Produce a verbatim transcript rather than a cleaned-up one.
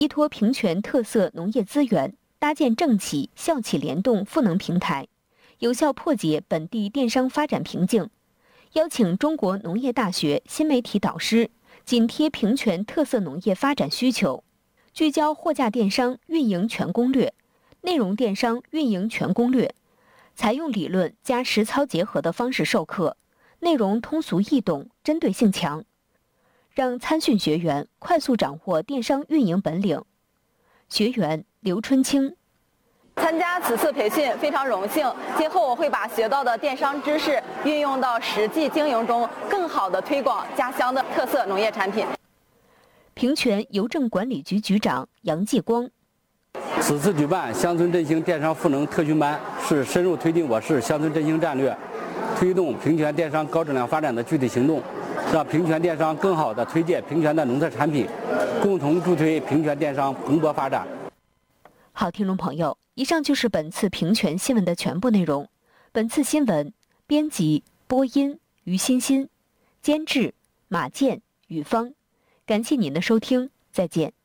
依托平泉特色农业资源，搭建政企校企联动赋能平台，有效破解本地电商发展瓶颈。邀请中国农业大学新媒体导师，紧贴平泉特色农业发展需求，聚焦货架电商运营全攻略、内容电商运营全攻略，采用理论加实操结合的方式授课，内容通俗易懂，针对性强，让参训学员快速掌握电商运营本领。学员刘春清。 参加此次培训非常荣幸，今后我会把学到的电商知识运用到实际经营中，更好地推广家乡的特色农业产品。 平泉邮政管理局局长杨继光。 此次举办乡村振兴电商赋能特训班，是深入推进我市乡村振兴战略，推动平泉电商高质量发展的具体行动，让平泉电商更好地推介平泉的农特产品，共同助推平泉电商蓬勃发展。 好，听众朋友，以上就是本次平泉新闻的全部内容。本次新闻编辑播音于欣欣，监制马健、雨芳。感谢您的收听，再见。